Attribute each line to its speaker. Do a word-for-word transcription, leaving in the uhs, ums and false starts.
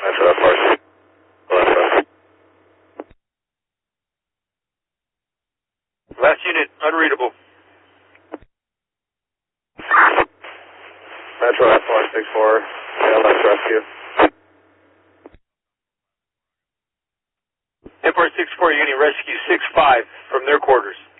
Speaker 1: Metro F R six.
Speaker 2: Last unit, unreadable.
Speaker 1: Metro F R six four, L S rescue.
Speaker 2: F R six four, you're getting rescue six five from their quarters.